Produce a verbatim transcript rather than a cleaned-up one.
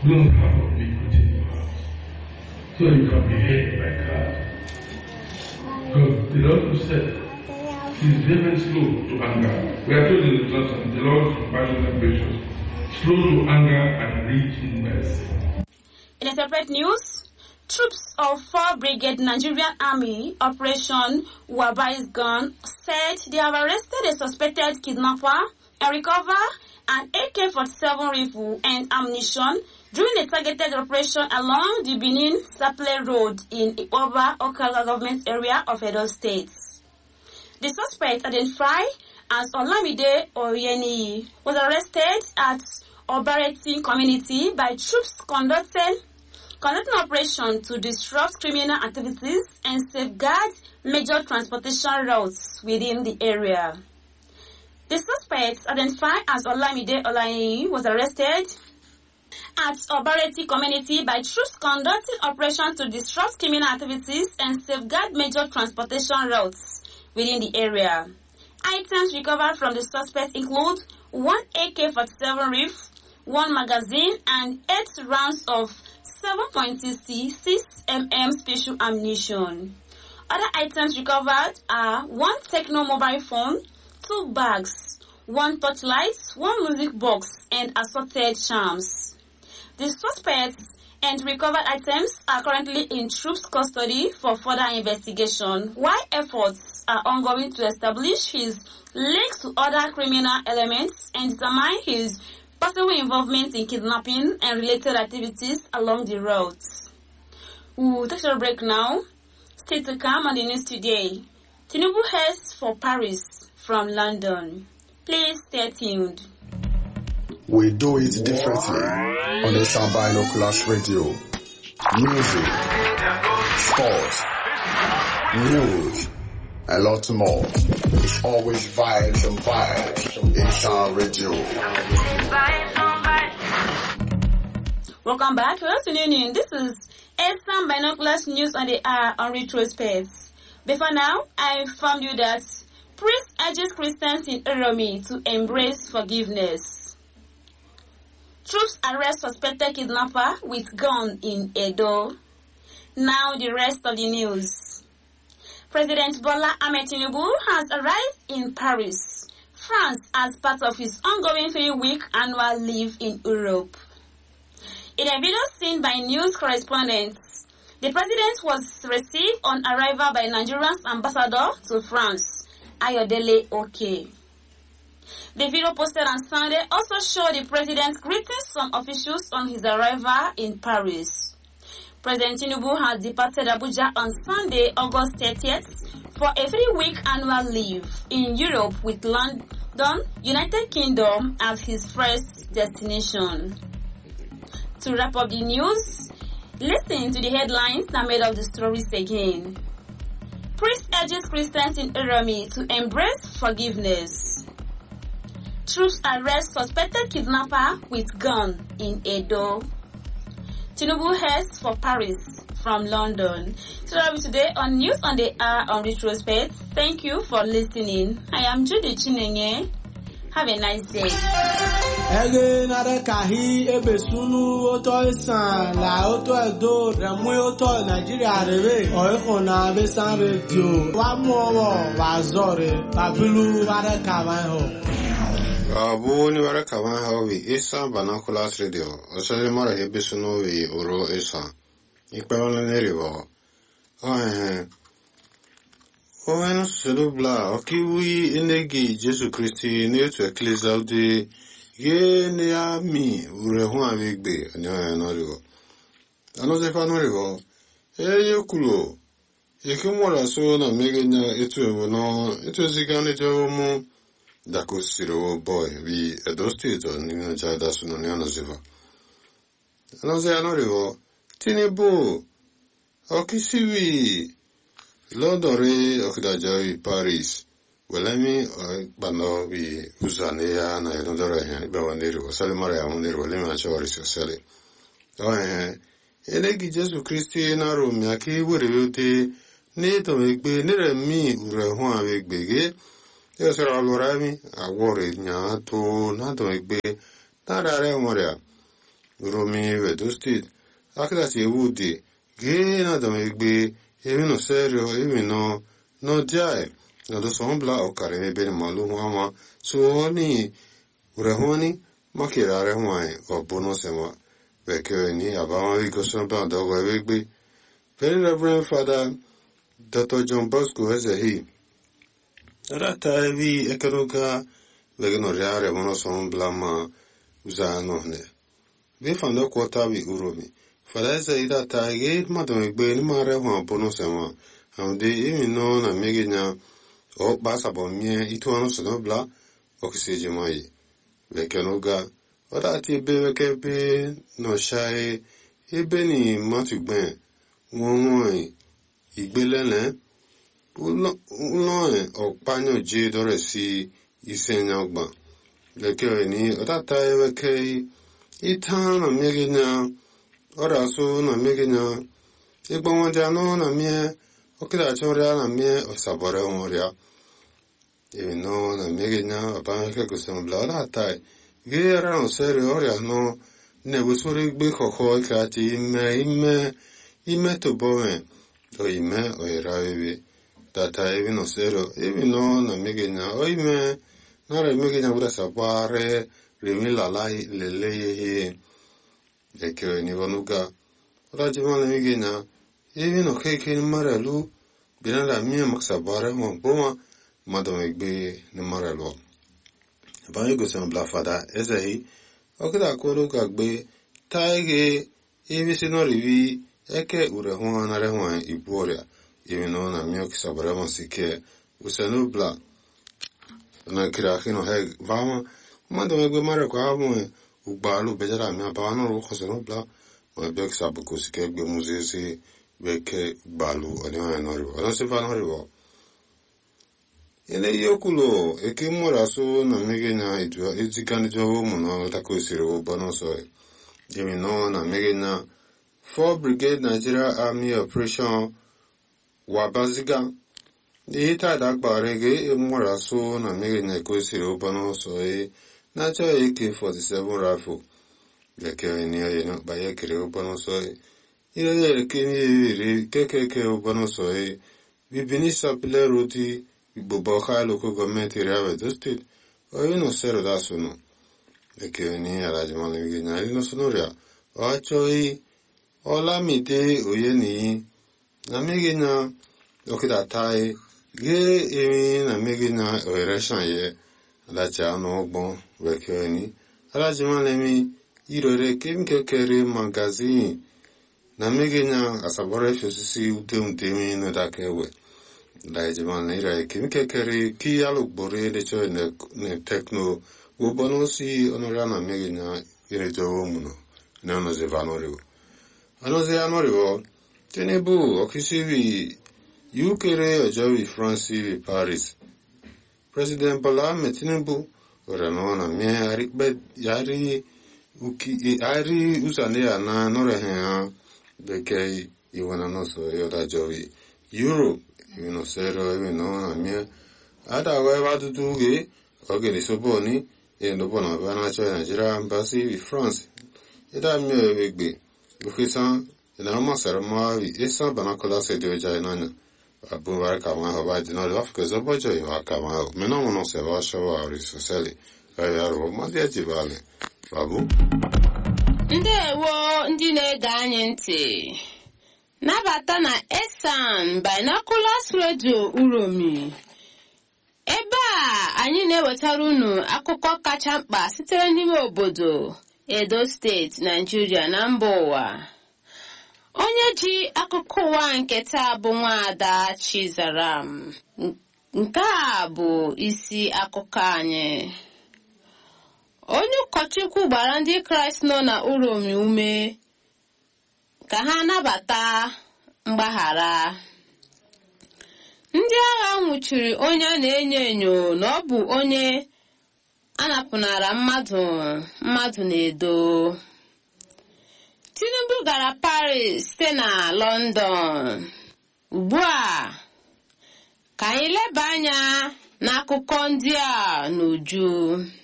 don't have a vehicle in your house. So you can be hit by cars. Because the Lord who said, He's very slow to anger. We are told in the Psalms, the Lord is compassionate and gracious, slow to anger and rich in mercy. In a separate news, troops of four Brigade Nigerian Army Operation Wabai's Gun said they have arrested a suspected kidnapper and recovered an A K forty-seven rifle and ammunition during a targeted operation along the Benin-Saple Road in Ipoba, Okala government area of Edo State. The suspect, identified as Olamide Oyeni, was arrested at Obareti community by troops conducting conducting operation to disrupt criminal activities and safeguard major transportation routes within the area. The suspect, identified as Olamide Oyeni, was arrested at Obareti community by troops conducting operations to disrupt criminal activities and safeguard major transportation routes within the area. Items recovered from the suspect include one A K forty-seven rifle, one magazine, and eight rounds of seven point six six millimeter special ammunition. Other items recovered are one Techno mobile phone, two bags, one torchlight, one music box, and assorted charms. The suspects and recovered items are currently in troops' custody for further investigation, while efforts are ongoing to establish his links to other criminal elements and determine his possible involvement in kidnapping and related activities along the roads. We'll take a break now. Stay to come on the news today. Tinubu heads for Paris from London. Please stay tuned. We do it differently on Asian Binoculars Radio. Music, sports, news, a lot more. It's always vibes and vibes. Asian Radio. Welcome back. Good afternoon. This is Asian Binoculars News on the Hour on Retrospect. Before now, I informed you that priest urges Christians in Uromi to embrace forgiveness. Troops arrest suspected kidnapper with gun in Edo. Now the rest of the news. President Bola Ahmed Tinubu has arrived in Paris, France, as part of his ongoing three-week annual leave in Europe. In a video seen by news correspondents, the president was received on arrival by Nigeria's ambassador to France, Ayodele Oke. The video posted on Sunday also showed the president greeting some officials on his arrival in Paris. President Tinubu has departed Abuja on Sunday, August thirtieth, for a three-week annual leave in Europe with London, United Kingdom as his first destination. To wrap up the news, listen to the headlines that made up the stories again. Priest urges Christians in Uromi to embrace forgiveness. Troops arrest suspected kidnapper with gun in Edo. Tinubu heads for Paris from London. So that was today on News on the Hour on Retrospect. Thank you for listening. I am Judy Chinenye. Have a nice day. Ege nare kahi ebe sunu oto isan la oto edo remu oto Nigeria rebe oiko na besan radio wa mowo wa zore babilu ware kawan ho. Abu ni wara kawan hawi Isa Binoculars Radio. Osale mara hebe sunu wi oro Isa. Ikpe wana neriwo. Oh eh. Oh eno selubla. Okiwi enegi Jesu Christi ne to ecclesial de ye ne ami ure hu amigbe anya na riwo. Ano ze fa no riwo. E ye kulo. Ye kimora so na megenya etu ewo no etu zigane je mu Dako siro boy vi Edo State on nina jada suno ni anaziva. Anaze anorivo Tinubu okisiwi London re okidajawi Paris. Welemi bano vi uzane ya na yondora ya bawandiri sale mara ya wandiri welemi achawari sale. Oh eh elegi Jesu Christi na Rome yake wurewete ne to megbe ne remi ure ho awegbege. Yo sera alorami a wore nya to na to egbe ta dare moria Uromi Edo State akidasi ewu dị gee na domegbe ebi no serio ebi no no jai no do sombla okare ebe malu mama so ni urehoni makirare hwai obono sema beke ni abama wi gosombla dogo ebegbe. Very Reverend Father Doctor John Bosco Ezehi Rata vi ekeruka vegno reare mono sombla ma usano ne vi fando kwota vi uromi Father Ezehi data ge madomegbe ni mare hwa bono sema amde imi no na megenya o basa bomie itu ano sonobla okiseje mai vekenoga orati beveke be no shai ebe ni matugben won won igbelele ulo ulo opanyo je dore si isenya ogba veke ni orata veke itana megenya ora so na megenya egbon won jano na mie okida chore na mie osabore omoria e no na megenya abanga ko sem bla tai gera no serio oria no ne busuri gbe khokho kati ime ime ime to bome to ime o erawi data evi no serio evi no na megenya o ime na re megenya bura sabare remi la lai lele ye e ke ni vonuka rajima na megenya evi no keke ni maralu bina la mia maksabare mo boma madomegbe ni maralo ba ego sem bla Father Ezehi okida koru kagbe taige evi sinorivi eke ure hwa na re hwa iboria evi no na mio kisabare mo sike usenu bla na kira hino he vama madomegbe mare kwa mo ugbalu bejara mi ba no ro khosenu bla mo be kisabu ko sike gbe muzezi beke balu oni no ro no se va no ro Ele yokulo eke moraso na megena idwa izikani jawo muno takosiri obono so jemi no na megena four Brigade Nigeria Army Operation Wabaziga ita dagbarege e moraso na megena kosiri obono so e na cho A K forty-seven rifle leke ni aye no baye kire obono so e ile ke ni ri kekeke obono so e bibini sapile roti Igbo ha local government area Edo State oyi no sero da sono eke ni alajima le na ino sonoria o achoi olamide oye ni na megina okida tai ge emi na megina operation ye alaja no ogbon weke ni alajima le mi irore kemke kere magazine na megina asabore fosisi ute ute mi no da kewe Lajima na ira kimike kere ki alu bore de cho ne ne techno wo bonosi onora na megina ire jo muno ne ono ze vanori ano ze anori tenebu okisivi ukere ojawi France Paris President Bola Ahmed Tinubu ora no na me ari be yari uki ari usane ana nore ha beke iwana no so yoda jowi Europe you know, Sero, you know, I mean, Ada weba tutuge, ogeni soboni, e no bona bana cho Nigeria embassy with France. Ida mi egbe, bukisan, ina ma serma wi esa bana kola se de jainana. Abu baraka ma haba dina le afke zobo jo ya kama. Mena mono se va shawa ri soseli. Aya ro ma dia jibale. Babu. Ndewo ndị na-ege anyị ntị. Nabata na Esan Binoculars Radio Uromi. Ebe a anyị na-ewetara unu akụkọ kacha mkpa sitere n'ime obodo Edo State, Nigeria na mba ụwa. Onye ji akụkọ ụwa nke taa bụ Nwaada Chizaram. Nke a bụ isi akụkọ anyị. Onye ụkọchukwu gbara ndị Kraịst nọ na Uromi ume ka ha nabata mgbaghara. Ndị agha nwụchiri onye a na-enyo enyo na ọ bụ onye anapụnara mmadụ mmadụ na-edo. Tinubu gara Paris site na London. Ugbu a ka anyị leba anya n'akụkọ ndị a n'uju.